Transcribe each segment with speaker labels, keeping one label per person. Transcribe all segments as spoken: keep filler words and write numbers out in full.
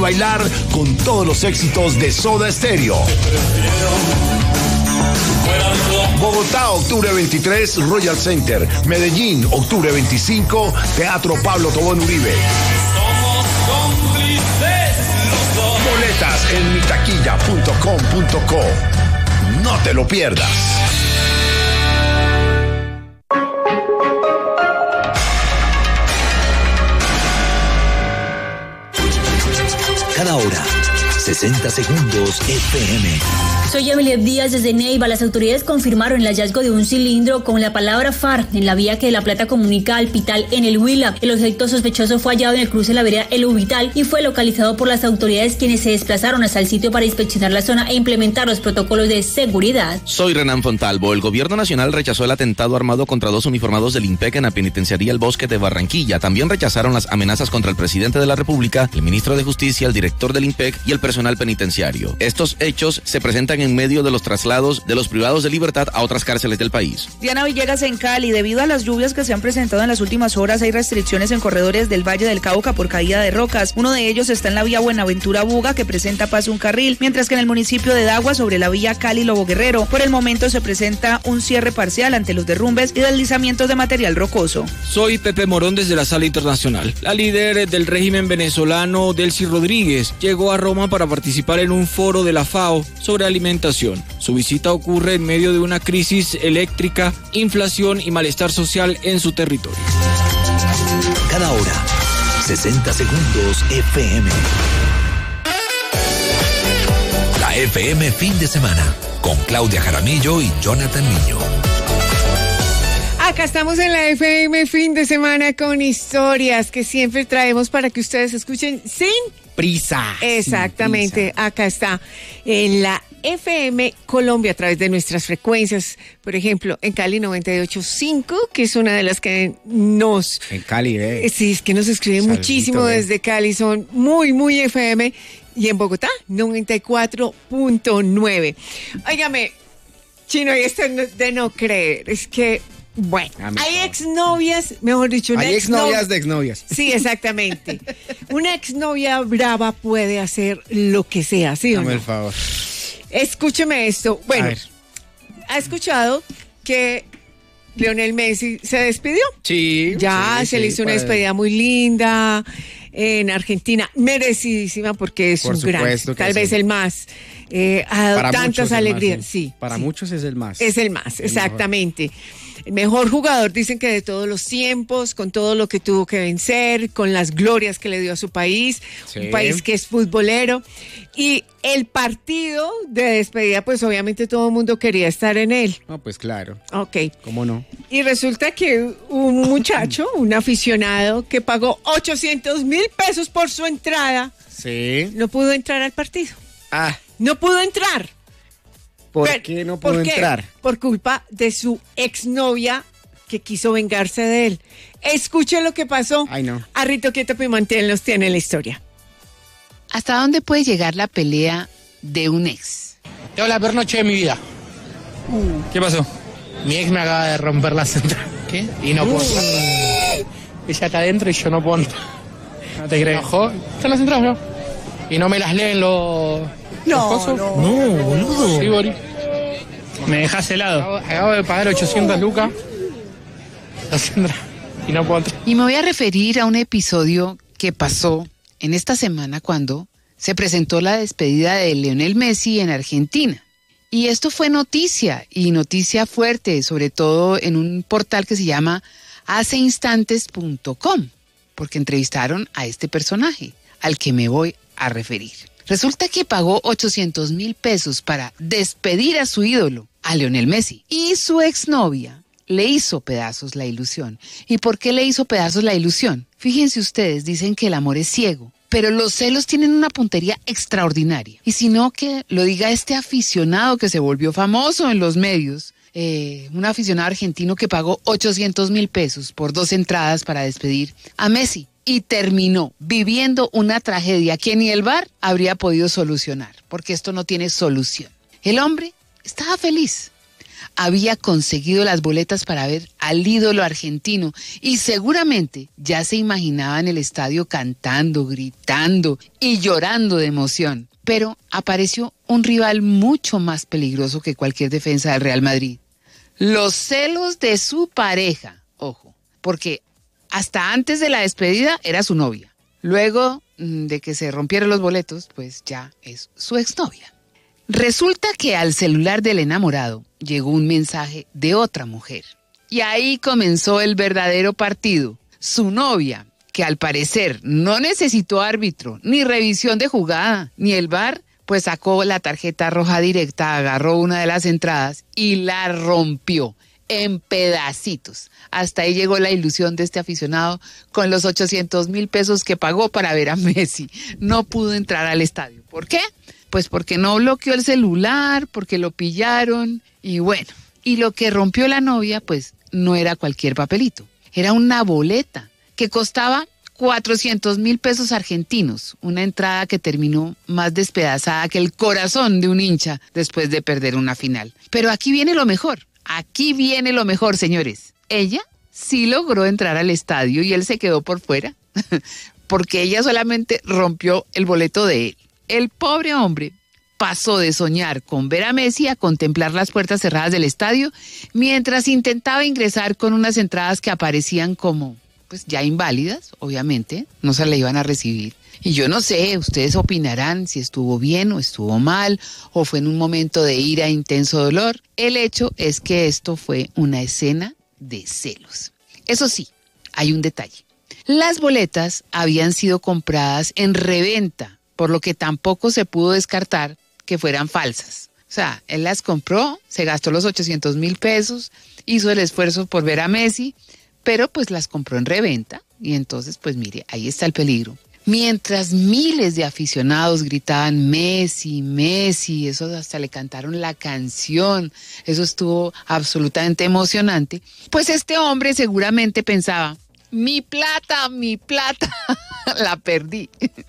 Speaker 1: Bailar con todos los éxitos de Soda Stereo. Bogotá, octubre veintitrés, Royal Center. Medellín, octubre veinticinco, Teatro Pablo Tobón Uribe. Boletas en mitaquilla punto com punto co. No te lo pierdas.
Speaker 2: Cada hora, sesenta segundos F M.
Speaker 3: Soy Yamilet Díaz desde Neiva. Las autoridades confirmaron el hallazgo de un cilindro con la palabra FARC en la vía que de La Plata comunica al Pital en el Huila. El objeto sospechoso fue hallado en el cruce de la vereda El Ubital y fue localizado por las autoridades, quienes se desplazaron hasta el sitio para inspeccionar la zona e implementar los protocolos de seguridad.
Speaker 4: Soy Renan Fontalvo. El gobierno nacional rechazó el atentado armado contra dos uniformados del IMPEC en la penitenciaría El Bosque de Barranquilla. También rechazaron las amenazas contra el presidente de la República, el ministro de Justicia, el director del IMPEC y el personal penitenciario. Estos hechos se presentan en medio de los traslados de los privados de libertad a otras cárceles del país.
Speaker 5: Diana Villegas en Cali. Debido a las lluvias que se han presentado en las últimas horas, hay restricciones en corredores del Valle del Cauca por caída de rocas. Uno de ellos está en la vía Buenaventura-Buga, que presenta paso un carril, mientras que en el municipio de Dagua, sobre la vía Cali-Lobo Guerrero, por el momento se presenta un cierre parcial ante los derrumbes y deslizamientos de material rocoso.
Speaker 6: Soy Pepe Morón desde la Sala Internacional. La líder del régimen venezolano, Delcy Rodríguez, llegó a Roma para participar en un foro de la FAO sobre alimentación. Su visita ocurre en medio de una crisis eléctrica, inflación y malestar social en su territorio.
Speaker 2: Cada hora, sesenta segundos F M. La F M fin de semana, con Claudia Jaramillo y Jonathan Niño.
Speaker 7: Acá estamos en la F M fin de semana con historias que siempre traemos para que ustedes escuchen sin
Speaker 8: prisa.
Speaker 7: Exactamente,
Speaker 8: sin prisa.
Speaker 7: Acá está en la F M Colombia a través de nuestras frecuencias, por ejemplo, en Cali noventa y ocho punto cinco, que es una de las que nos...
Speaker 8: En Cali, eh.
Speaker 7: Sí, es que nos escriben
Speaker 8: Saludito,
Speaker 7: muchísimo
Speaker 8: eh.
Speaker 7: desde Cali, son muy, muy F M, y en Bogotá noventa y cuatro punto nueve. Óigame, Chino, y esto es de no creer, es que... Bueno, hay exnovias, mejor dicho, una
Speaker 8: hay exnovias
Speaker 7: exnovia
Speaker 8: de exnovias.
Speaker 7: Sí, exactamente. Una exnovia brava puede hacer lo que sea, ¿sí o no?
Speaker 8: Dame el favor.
Speaker 7: Escúcheme esto. Bueno, ha escuchado que Lionel Messi se despidió.
Speaker 8: Sí.
Speaker 7: Ya
Speaker 8: sí,
Speaker 7: se
Speaker 8: sí,
Speaker 7: le hizo una
Speaker 8: pues,
Speaker 7: despedida muy linda en Argentina, merecidísima porque es
Speaker 8: Por
Speaker 7: un gran,
Speaker 8: supuesto que
Speaker 7: tal
Speaker 8: sí.
Speaker 7: vez el más. Eh, ha dado
Speaker 8: para muchos
Speaker 7: tantas
Speaker 8: es el
Speaker 7: alegrías.
Speaker 8: más,
Speaker 7: sí,
Speaker 8: para
Speaker 7: sí.
Speaker 8: muchos es el más.
Speaker 7: Es el más,
Speaker 8: el
Speaker 7: exactamente. Mejor. El mejor jugador, dicen que de todos los tiempos, con todo lo que tuvo que vencer, con las glorias que le dio a su país,
Speaker 8: Sí.
Speaker 7: un país que es futbolero. Y el partido de despedida, pues obviamente todo el mundo quería estar en él.
Speaker 8: No, pues claro.
Speaker 7: Ok.
Speaker 8: ¿Cómo no?
Speaker 7: Y resulta que un muchacho, un aficionado, que pagó ochocientos mil pesos por su entrada,
Speaker 8: Sí.
Speaker 7: no pudo entrar al partido.
Speaker 8: Ah,
Speaker 7: No pudo entrar.
Speaker 8: ¿por
Speaker 7: Pero,
Speaker 8: qué no pudo
Speaker 7: ¿por qué?
Speaker 8: entrar?
Speaker 7: Por culpa de su exnovia que quiso vengarse de él. Escuche lo que pasó.
Speaker 8: Ay, no.
Speaker 7: A Rito Quieto Pimentel nos tiene la historia.
Speaker 9: ¿Hasta dónde puede llegar la pelea de un ex?
Speaker 10: Tengo la peor noche de mi vida.
Speaker 6: ¿Qué pasó?
Speaker 10: Mi ex me acaba de romper la central. ¿Qué? Y no puedo entrar. Ella está adentro y yo no puedo entrar. No te creo. Enojó. Están las entradas, bro. Y no me las leen los...
Speaker 7: No,
Speaker 10: ¿Los cosos?
Speaker 7: no.
Speaker 6: No, boludo.
Speaker 10: Sí, Boris.
Speaker 6: Me dejas helado.
Speaker 10: Acabo, acabo de pagar ochocientas lucas. Las entradas. Y no puedo entrar.
Speaker 9: Y me voy a referir a un episodio que pasó en esta semana cuando se presentó la despedida de Lionel Messi en Argentina. Y esto fue noticia, y noticia fuerte, sobre todo en un portal que se llama hace instantes punto com, porque entrevistaron a este personaje, al que me voy a referir. Resulta que pagó ochocientos mil pesos para despedir a su ídolo, a Lionel Messi, y su exnovia le hizo pedazos la ilusión. ¿Y por qué le hizo pedazos la ilusión? Fíjense ustedes, dicen que el amor es ciego, pero los celos tienen una puntería extraordinaria. Y si no, que lo diga este aficionado que se volvió famoso en los medios, eh, un aficionado argentino que pagó ochocientos mil pesos por dos entradas para despedir a Messi. Y terminó viviendo una tragedia que ni el V A R habría podido solucionar, porque esto no tiene solución. El hombre estaba feliz. había conseguido las boletas para ver al ídolo argentino y seguramente ya se imaginaba en el estadio cantando, gritando y llorando de emoción. Pero apareció un rival mucho más peligroso que cualquier defensa del Real Madrid. Los celos de su pareja, ojo, porque hasta antes de la despedida era su novia. Luego de que se rompieron los boletos, pues ya es su exnovia. Resulta que al celular del enamorado llegó un mensaje de otra mujer. Y ahí comenzó el verdadero partido. Su novia, que al parecer no necesitó árbitro, ni revisión de jugada, ni el V A R, pues sacó la tarjeta roja directa, agarró una de las entradas y la rompió en pedacitos. Hasta ahí llegó la ilusión de este aficionado con los ochocientos mil pesos que pagó para ver a Messi. No pudo entrar al estadio. ¿Por qué? Pues porque no bloqueó el celular, porque lo pillaron y bueno. Y lo que rompió la novia, pues no era cualquier papelito. Era una boleta que costaba cuatrocientos mil pesos argentinos. Una entrada que terminó más despedazada que el corazón de un hincha después de perder una final. Pero aquí viene lo mejor. Aquí viene lo mejor, señores. Ella sí logró entrar al estadio y él se quedó por fuera, porque ella solamente rompió el boleto de él. El pobre hombre pasó de soñar con ver a Messi a contemplar las puertas cerradas del estadio mientras intentaba ingresar con unas entradas que aparecían como, pues ya inválidas, obviamente, no se le iban a recibir. Y yo no sé, ustedes opinarán si estuvo bien o estuvo mal, o fue en un momento de ira e intenso dolor. El hecho es que esto fue una escena de celos. Eso sí, hay un detalle. Las boletas habían sido compradas en reventa, por lo que tampoco se pudo descartar que fueran falsas. O sea, él las compró, se gastó los ochocientos mil pesos, hizo el esfuerzo por ver a Messi, pero pues las compró en reventa y entonces pues mire, ahí está el peligro. Mientras miles de aficionados gritaban Messi, Messi, eso hasta le cantaron la canción, eso estuvo absolutamente emocionante, pues este hombre seguramente pensaba, mi plata, mi plata, la perdí.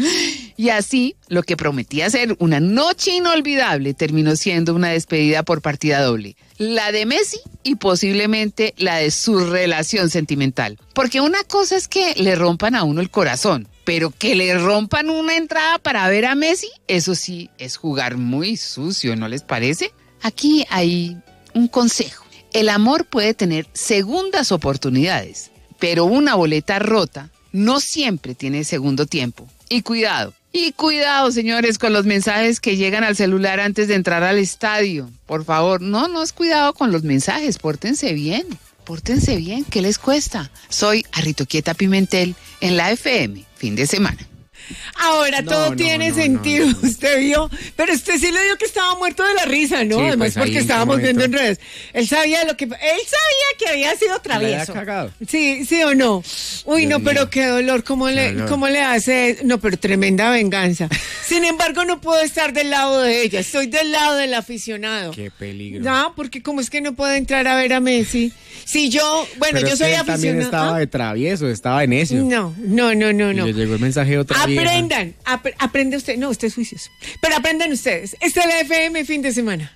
Speaker 9: Y así, lo que prometía ser una noche inolvidable terminó siendo una despedida por partida doble. La de Messi y posiblemente la de su relación sentimental. Porque una cosa es que le rompan a uno el corazón, pero que le rompan una entrada para ver a Messi, eso sí es jugar muy sucio, ¿no les parece? Aquí hay un consejo. El amor puede tener segundas oportunidades, pero una boleta rota no siempre tiene segundo tiempo. Y cuidado, y cuidado, señores, con los mensajes que llegan al celular antes de entrar al estadio. Por favor, no, no es cuidado con los mensajes, pórtense bien, pórtense bien, ¿qué les cuesta? Soy Arritoquieta Pimentel en la F M, fin de semana.
Speaker 7: Ahora
Speaker 8: No,
Speaker 7: todo
Speaker 8: no,
Speaker 7: tiene
Speaker 8: no,
Speaker 7: sentido,
Speaker 8: no, no.
Speaker 7: usted vio, pero usted sí le dio que estaba muerto de la risa, ¿no?
Speaker 8: Sí,
Speaker 7: Además
Speaker 8: pues, ahí
Speaker 7: porque
Speaker 8: en qué
Speaker 7: estábamos viendo en
Speaker 8: momento.
Speaker 7: redes. Él sabía lo que, él sabía que había sido travieso.
Speaker 8: había cagado.
Speaker 7: Sí, sí o no. Uy,
Speaker 8: Dios
Speaker 7: no, pero
Speaker 8: mío.
Speaker 7: qué dolor, cómo
Speaker 8: Qué
Speaker 7: le,
Speaker 8: dolor.
Speaker 7: cómo le hace, no, pero tremenda venganza. Sin embargo, no puedo estar del lado de ella, estoy del lado del aficionado.
Speaker 8: Qué peligro.
Speaker 7: No, porque cómo es que no puedo entrar a ver a Messi. Si yo, bueno,
Speaker 8: Pero
Speaker 7: yo
Speaker 8: es
Speaker 7: soy
Speaker 8: que él
Speaker 7: aficionado.
Speaker 8: también estaba
Speaker 7: ¿Ah?
Speaker 8: de travieso, estaba de necio.
Speaker 7: No, no, no, no,
Speaker 8: Y
Speaker 7: no.
Speaker 8: le llegó el mensaje de otra vieja.
Speaker 7: Aprendan, ap- aprende usted, no, usted es juicioso, pero aprendan ustedes. Esta es la F M fin de semana.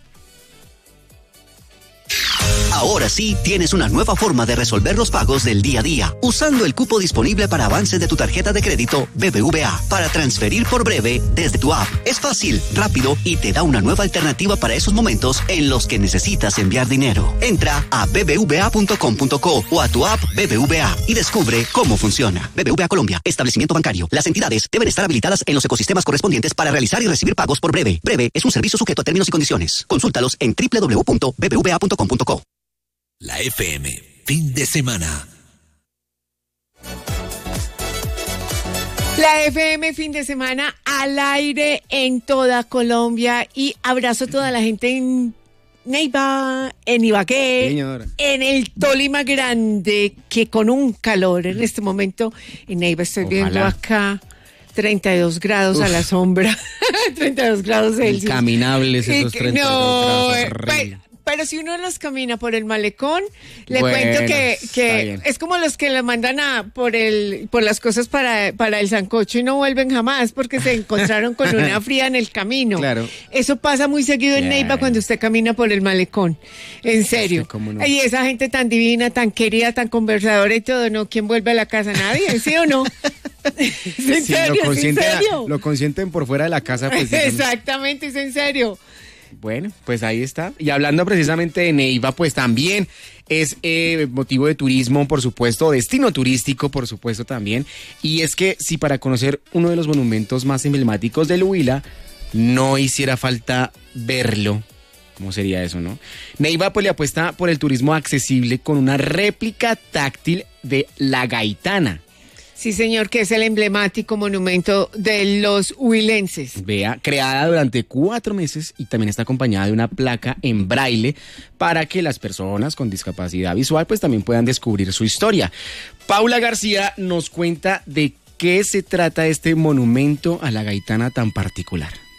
Speaker 11: Ahora sí tienes una nueva forma de resolver los pagos del día a día, usando el cupo disponible para avances de tu tarjeta de crédito B B V A para transferir por Breve desde tu app. Es fácil, rápido y te da una nueva alternativa para esos momentos en los que necesitas enviar dinero. Entra a b b v a punto com punto co o a tu app B B V A y descubre cómo funciona. B B V A Colombia, establecimiento bancario. Las entidades deben estar habilitadas en los ecosistemas correspondientes para realizar y recibir pagos por Breve. Breve es un servicio sujeto a términos y condiciones. Consúltalos en w w w punto b b v a punto com punto co.
Speaker 2: La F M, fin de semana.
Speaker 7: La F M fin de semana al aire en toda Colombia y abrazo a toda la gente en Neiva, en Ibagué,
Speaker 8: Señora.
Speaker 7: en el Tolima Grande, que con un calor en este momento en Neiva estoy
Speaker 8: Ojalá.
Speaker 7: viendo acá treinta y dos grados
Speaker 8: Uf.
Speaker 7: a la sombra, treinta y dos grados Celsius.
Speaker 8: Incaminables
Speaker 7: Y
Speaker 8: esos
Speaker 7: que-
Speaker 8: treinta y dos
Speaker 7: no,
Speaker 8: grados,
Speaker 7: eh,
Speaker 8: horrible.
Speaker 7: pe- Pero si uno los camina por el malecón, le
Speaker 8: Bueno,
Speaker 7: cuento que,
Speaker 8: está
Speaker 7: que
Speaker 8: bien.
Speaker 7: es como los que le mandan a por el por las cosas para, para el sancocho y no vuelven jamás porque se encontraron con una fría en el camino.
Speaker 8: Claro.
Speaker 7: Eso pasa muy seguido en
Speaker 8: Claro.
Speaker 7: Neiva cuando usted camina por el malecón. En serio.
Speaker 8: Sí, cómo no.
Speaker 7: Y esa gente tan divina, tan querida, tan conversadora y todo, ¿no? ¿Quién vuelve a la casa? Nadie, ¿sí o no? ¿Es en
Speaker 8: Sí,
Speaker 7: serio?
Speaker 8: lo
Speaker 7: ¿Es en
Speaker 8: consienten,
Speaker 7: serio?
Speaker 8: lo consienten por fuera de la casa. Pues, digamos.
Speaker 7: Exactamente, es en serio.
Speaker 8: Bueno, pues ahí está. Y hablando precisamente de Neiva, pues también es eh, motivo de turismo, por supuesto, destino turístico, por supuesto, también. Y es que si para conocer uno de los monumentos más emblemáticos del Huila no hiciera falta verlo, ¿cómo sería eso, no? Neiva pues le apuesta por el turismo accesible con una réplica táctil de La Gaitana.
Speaker 7: Sí, señor, que es el emblemático monumento de los huilenses.
Speaker 8: Vea, creada durante cuatro meses y también está acompañada de una placa en braille para que las personas con discapacidad visual pues también puedan descubrir su historia. Paula García nos cuenta de qué se trata este monumento a la gaitana tan particular.